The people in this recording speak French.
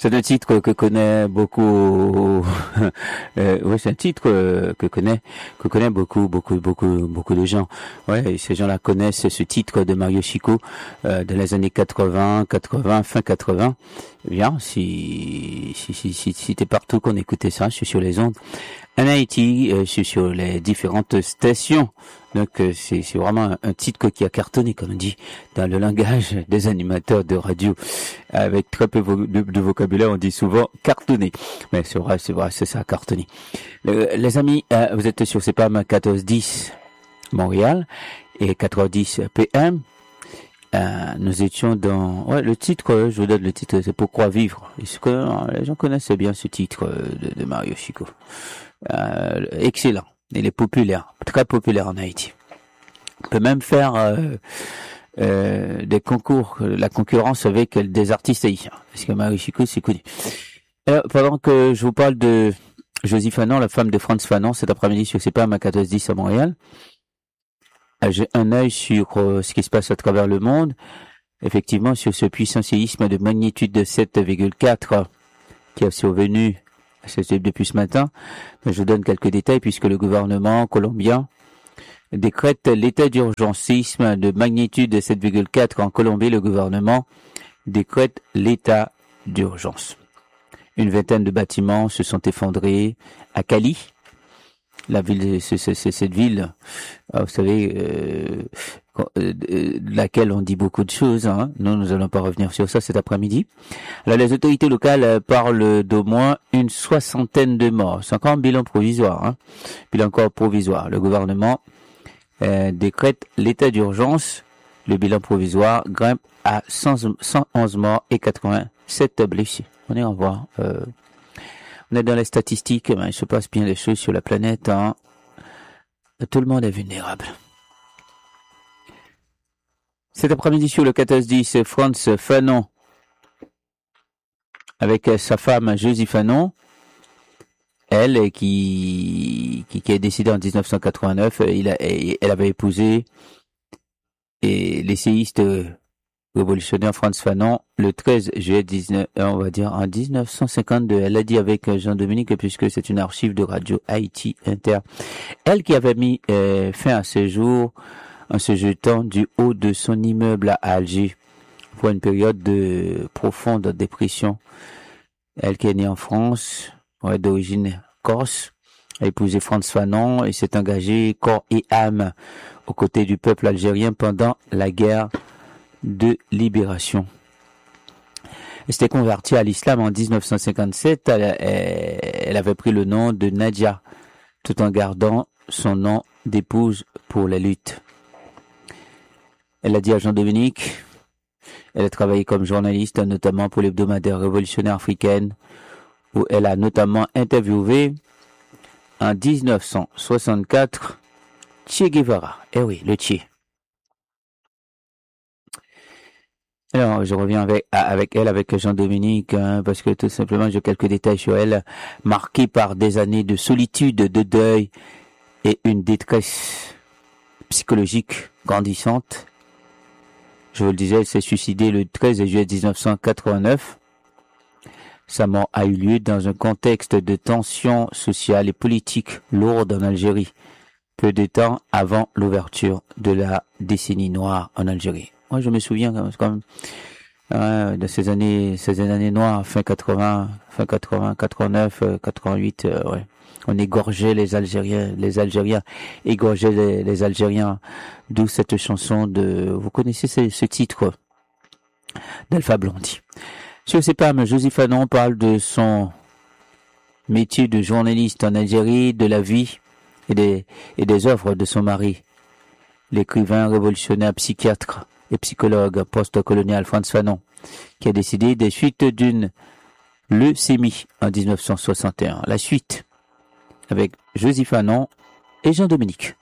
C'est un titre que connaît beaucoup. Oui, c'est un titre que connaît beaucoup de gens. Ouais, ces gens-là connaissent ce titre de Mario Chico de les années 80, fin 80. Eh bien, si t'es partout qu'on écoutait ça, je suis sur les ondes. En Haïti, je suis sur les différentes stations. Donc, c'est vraiment un titre qui a cartonné, comme on dit, dans le langage des animateurs de radio. Avec très peu de vocabulaire, on dit souvent cartonné. Mais c'est vrai, c'est ça, cartonné. Les amis, vous êtes sur CPAM 1410 Montréal et 4h10 PM. Nous étions dans le titre, je vous donne le titre, c'est Pourquoi vivre. Est-ce que les gens connaissent bien ce titre de Mario Chico? Excellent. Il est populaire, très populaire en Haïti. On peut même faire des concours, la concurrence avec des artistes haïtiens, parce que Mario Chico c'est connu. Alors, pendant que je vous parle de Josie Fanon, la femme de Frantz Fanon, cet après-midi sur CPAM à 14h10 à Montréal, j'ai un œil sur ce qui se passe à travers le monde, effectivement sur ce puissant séisme de magnitude de 7,4 qui a survenu depuis ce matin. Je vous donne quelques détails puisque le gouvernement colombien décrète l'état d'urgence. Séisme de magnitude de 7,4 en Colombie, le gouvernement décrète l'état d'urgence. Une vingtaine de bâtiments se sont effondrés à Cali. La ville, c'est cette ville, vous savez, laquelle on dit beaucoup de choses. Hein. Nous allons pas revenir sur ça cet après-midi. Alors, les autorités locales parlent d'au moins une soixantaine de morts. C'est encore un bilan provisoire. Hein. Bilan encore provisoire. Le gouvernement décrète l'état d'urgence. Le bilan provisoire grimpe à 111 morts et 87 blessés. On est en voie. On est dans les statistiques, il se passe bien des choses sur la planète. Hein. Tout le monde est vulnérable. Cet après-midi sur le 14-10, Frantz Fanon, avec sa femme Josie Fanon, elle qui est décédée en 1989, elle avait épousé l'essayiste révolutionnaire Frantz Fanon le 13 juillet on va dire en 1952. Elle a dit avec Jean-Dominique, puisque c'est une archive de Radio Haïti Inter. Elle qui avait mis fin à ce jour en se jetant du haut de son immeuble à Alger pour une période de profonde dépression. Elle qui est née en France, d'origine corse, a épousé Frantz Fanon et s'est engagée corps et âme aux côtés du peuple algérien pendant la guerre de libération. Elle s'était convertie à l'islam en 1957. Elle avait pris le nom de Nadia, tout en gardant son nom d'épouse pour la lutte. Elle a dit à Jean-Dominique, elle a travaillé comme journaliste, notamment pour l'hebdomadaire Révolutionnaire africaine, où elle a notamment interviewé en 1964 Che Guevara. Eh oui, le Che. Alors, je reviens avec Jean-Dominique, parce que tout simplement, j'ai quelques détails sur elle, marquée par des années de solitude, de deuil et une détresse psychologique grandissante. Je vous le disais, elle s'est suicidée le 13 juillet 1989. Sa mort a eu lieu dans un contexte de tensions sociales et politiques lourdes en Algérie, peu de temps avant l'ouverture de la décennie noire en Algérie. Moi, je me souviens quand même de ces années noires, fin 80, 89, 88. Ouais. On égorgeait les Algériens égorgeaient les Algériens. D'où cette chanson vous connaissez ce titre d'Alpha Blondy. Sur CPAM, Josie Fanon parle de son métier de journaliste en Algérie, de la vie et des œuvres de son mari, l'écrivain révolutionnaire, psychiatre et psychologue post-colonial Frantz Fanon, qui a décédé des suites d'une leucémie en 1961. La suite avec Josie Fanon et Jean-Dominique.